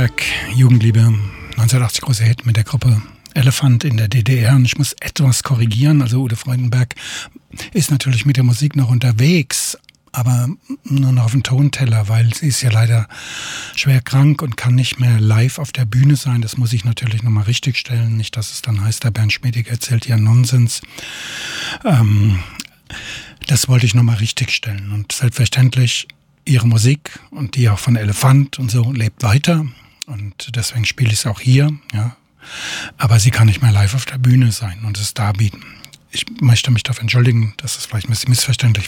Freudenberg, Jugendliebe, 1980 großer Hit mit der Gruppe Elefant in der DDR. Und ich muss etwas korrigieren. Also Udo Freudenberg ist natürlich mit der Musik noch unterwegs, aber nur noch auf dem Tonteller, weil sie ist ja leider schwer krank und kann nicht mehr live auf der Bühne sein. Das muss ich natürlich nochmal richtig stellen. Nicht, dass es dann heißt, der Bernd Schmiedig erzählt ja Nonsens. Das wollte ich nochmal richtig stellen. Und selbstverständlich, ihre Musik und die auch von Elefant und so lebt weiter. Und deswegen spiele ich es auch hier. Ja. Aber sie kann nicht mehr live auf der Bühne sein und es darbieten. Ich möchte mich dafür entschuldigen, dass es vielleicht ein bisschen missverständlich